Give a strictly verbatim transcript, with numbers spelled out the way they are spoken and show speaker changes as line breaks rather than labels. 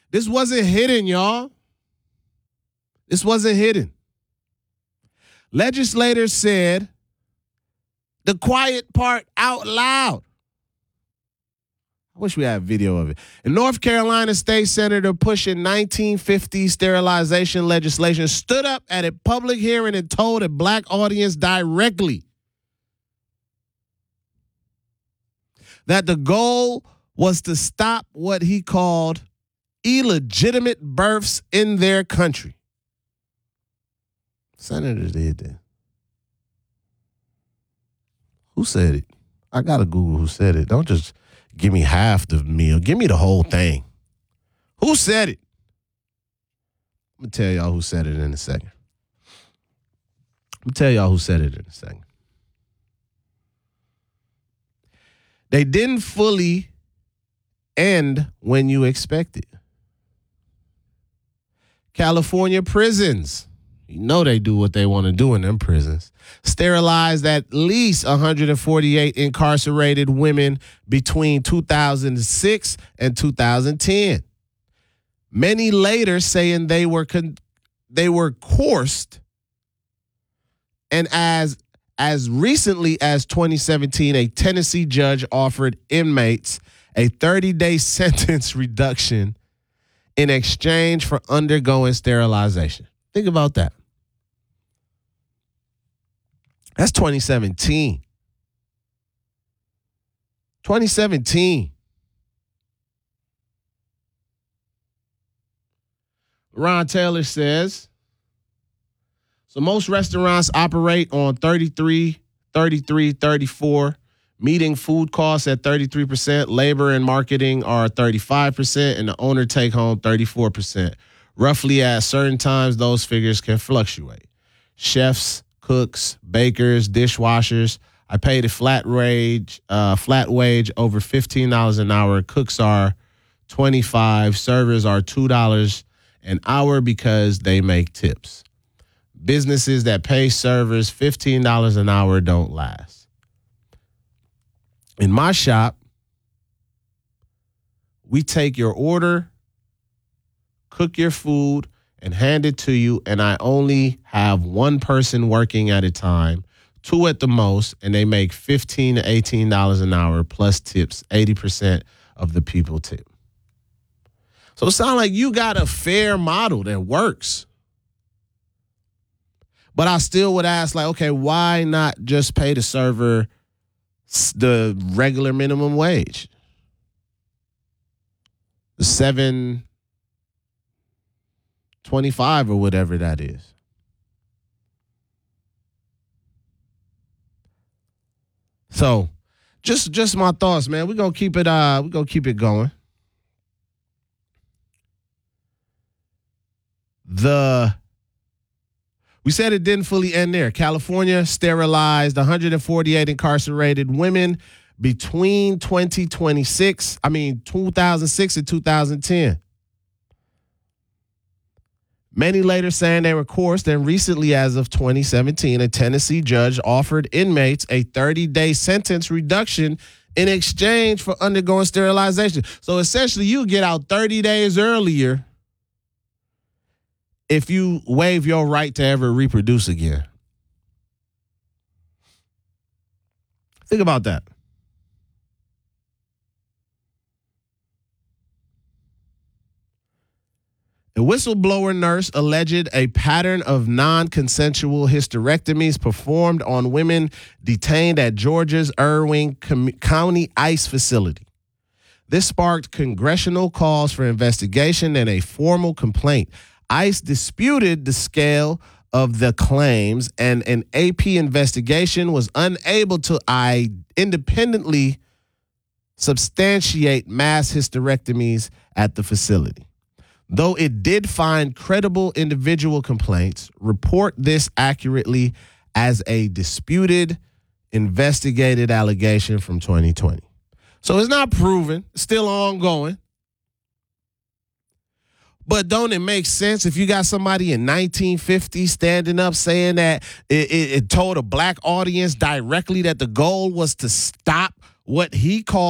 This wasn't hidden, y'all. This wasn't hidden. Legislators said the quiet part out loud. I wish we had video of it. A North Carolina state senator pushing nineteen fifties sterilization legislation stood up at a public hearing and told a black audience directly that the goal was to stop what he called illegitimate births in their country. Senators did that. Who said it? I got to Google who said it. Don't just give me half the meal. Give me the whole thing. Who said it? I'm going to tell y'all who said it in a second. I'm going to tell y'all who said it in a second. They didn't fully end when you expected. California prisons. You know they do what they want to do in them prisons. Sterilized at least one hundred forty-eight incarcerated women between two thousand six and two thousand ten. Many later saying they were con- they were coerced, and as as recently as twenty seventeen, a Tennessee judge offered inmates a thirty-day sentence reduction in exchange for undergoing sterilization. Think about that. That's twenty seventeen. twenty seventeen. Ron Taylor says, so most restaurants operate on thirty-three, thirty-three, thirty-four, meeting food costs at thirty-three percent, labor and marketing are thirty-five percent, and the owner take home thirty-four percent. Roughly at certain times, those figures can fluctuate. Chefs, cooks, bakers, dishwashers. I paid a flat wage, uh, flat wage over fifteen dollars an hour. Cooks are twenty-five dollars. Servers are two dollars an hour because they make tips. Businesses that pay servers fifteen dollars an hour don't last. In my shop, we take your order, cook your food, and hand it to you, and I only have one person working at a time, two at the most, and they make fifteen to eighteen dollars an hour plus tips. eighty percent of the people tip. So it sounds like you got a fair model that works. But I still would ask, like, okay, why not just pay the server the regular minimum wage? The seven twenty-five or whatever that is. So, just just my thoughts, man. We're gonna keep it uh we're gonna keep it going. The we said it didn't fully end there. California sterilized one hundred forty-eight incarcerated women between twenty twenty-six, I mean two thousand six and two thousand ten. Many later saying they were coerced, and recently, as of twenty seventeen, a Tennessee judge offered inmates a thirty-day sentence reduction in exchange for undergoing sterilization. So essentially, you get out thirty days earlier if you waive your right to ever reproduce again. Think about that. A whistleblower nurse alleged a pattern of non-consensual hysterectomies performed on women detained at Georgia's Irving County ICE facility. This sparked congressional calls for investigation and a formal complaint. ICE disputed the scale of the claims, and an A P investigation was unable to I independently substantiate mass hysterectomies at the facility. Though it did find credible individual complaints, report this accurately as a disputed, investigated allegation from twenty twenty. So it's not proven, still ongoing. But don't it make sense if you got somebody in nineteen fifty standing up saying that it, it, it told a black audience directly that the goal was to stop what he called